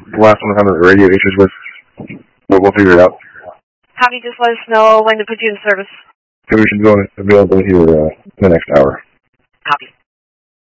the last one I'm having radio issues with. We'll figure it out. Copy, just let us know when to put you in service. So we should be available here in the next hour. Copy.